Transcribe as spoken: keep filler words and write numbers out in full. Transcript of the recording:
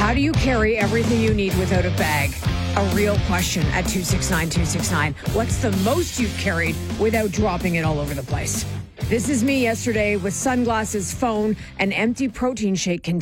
How do you carry everything you need without a bag? A real question at two six nine two six nine. What's the most you've carried without dropping it all over the place? This is me yesterday with sunglasses, phone, an empty protein shake container.